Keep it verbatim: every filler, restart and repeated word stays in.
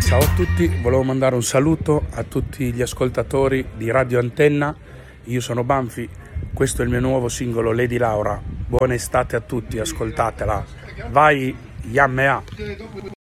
Ciao a tutti, volevo mandare un saluto a tutti gli ascoltatori di Radio Antenna. Io sono Banfi, questo è il mio nuovo singolo Lady Laura. Buona estate a tutti, ascoltatela. Vai, Yammea!